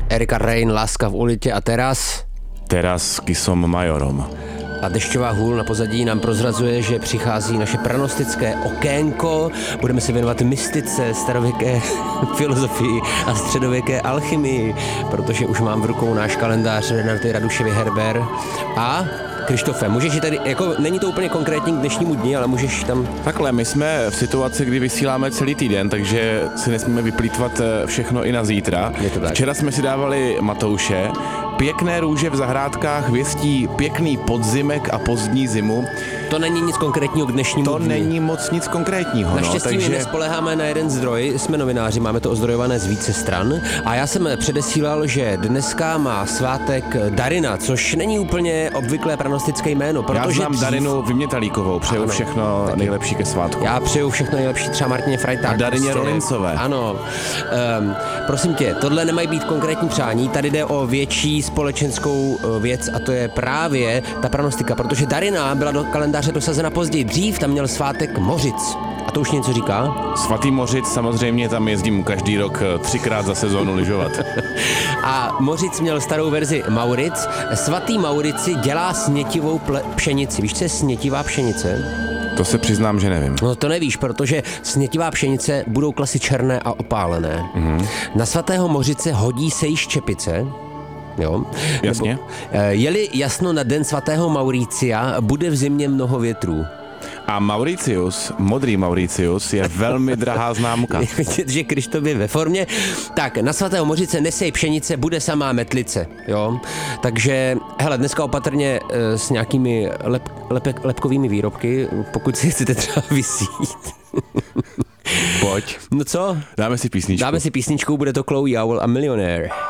Erika Rein, Láska v ulitě a teraz? Teraz s Kisom Majorom. A dešťová hůl na pozadí nám prozrazuje, že přichází naše pranostické okénko. Budeme se věnovat mystice, starověké filozofii a středověké alchymii, protože už mám v rukou náš kalendář Renaty Raduševy Herber. A Krištofe, můžeš ji tady, jako není to úplně konkrétní k dnešnímu dni, ale můžeš tam... Takhle, my jsme v situaci, kdy vysíláme celý týden, takže si nesmíme vyplýtvat všechno i na zítra. Je to tak. Včera jsme si dávali Matouše. Pěkné růže v zahrádkách věstí pěkný podzimek a pozdní zimu. To není nic konkrétního k dnešnímu To dni. není moc nic konkrétního. Naštěstí takže... my nespoléháme na jeden zdroj, jsme novináři, máme to ozdrojované z více stran a já jsem předesílal, že dneska má svátek Darina, což není úplně obvyklé pranostické jméno, protože Já znám Darinu Vymětalíkovou, přeju všechno nejlepší ke svátku. Já přeju všechno nejlepší třeba Martině Frajták. A Darině Rolincové. Ano. Prosím tě, tohle nemají být konkrétní přání, tady jde o větší společenskou věc a to je právě ta pranostika, protože Darina byla do kalendáře dosazena později. Dřív tam měl svátek Mořic. A to už něco říká? Svatý Mořic, samozřejmě tam jezdím každý rok 3krát za sezónu lyžovat. A Mořic měl starou verzi Mauric. Svatý Maurici dělá snětivou pšenici. Víš, co je snětivá pšenice? To se přiznám, že nevím. No to nevíš, protože snětivá pšenice budou klasy černé a opálené. Mm-hmm. Na svatého Mořice hodí se již čepice. Jo. Jasně. Je-li jasno na den svatého Mauricia, bude v zimě mnoho větrů. A Mauricius, modrý Mauricius, je velmi drahá známka. Vidět, že Krištof je ve formě. Tak, na svatého Mořice nesej pšenice, bude samá metlice, jo. Takže, hele, dneska opatrně s nějakými lepkovými výrobky, pokud si chcete třeba vysít. Pojď. No co? Dáme si písničku. Dáme si písničku, bude to Chloe Owl a Millionaire.